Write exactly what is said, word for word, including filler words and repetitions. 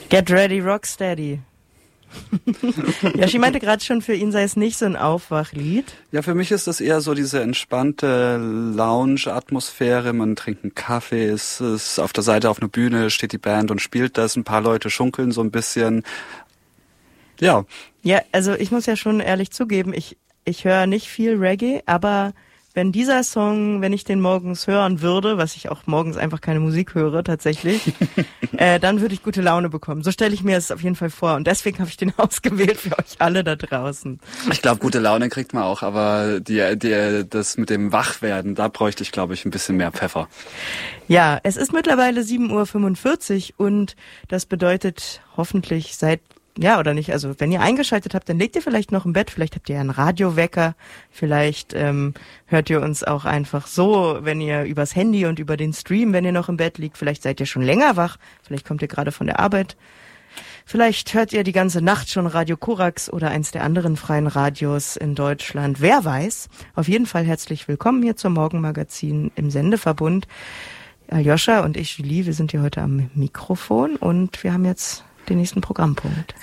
Get ready, Rocksteady. Yoshi meinte gerade schon, für ihn sei es nicht so ein Aufwachlied. Ja, für mich ist das eher so diese entspannte Lounge-Atmosphäre. Man trinkt einen Kaffee, es ist auf der Seite auf einer Bühne, steht die Band und spielt das. Ein paar Leute schunkeln so ein bisschen. Ja. Ja, also ich muss ja schon ehrlich zugeben, ich, ich höre nicht viel Reggae, aber wenn dieser Song, wenn ich den morgens hören würde, was ich auch morgens einfach keine Musik höre tatsächlich, äh, dann würde ich gute Laune bekommen. So stelle ich mir es auf jeden Fall vor. Und deswegen habe ich den ausgewählt für euch alle da draußen. Ich glaube, gute Laune kriegt man auch, aber die, die, das mit dem Wachwerden, da bräuchte ich, glaube ich, ein bisschen mehr Pfeffer. Ja, es ist mittlerweile sieben Uhr fünfundvierzig und das bedeutet hoffentlich seit Ja, oder nicht? Also wenn ihr eingeschaltet habt, dann legt ihr vielleicht noch im Bett, vielleicht habt ihr einen Radiowecker, vielleicht ähm, hört ihr uns auch einfach so, wenn ihr übers Handy und über den Stream, wenn ihr noch im Bett liegt, vielleicht seid ihr schon länger wach, vielleicht kommt ihr gerade von der Arbeit, vielleicht hört ihr die ganze Nacht schon Radio Korax oder eins der anderen freien Radios in Deutschland, wer weiß. Auf jeden Fall herzlich willkommen hier zum Morgenmagazin im Sendeverbund. Aljoscha und ich, Julie, wir sind hier heute am Mikrofon und wir haben jetzt den nächsten Programmpunkt.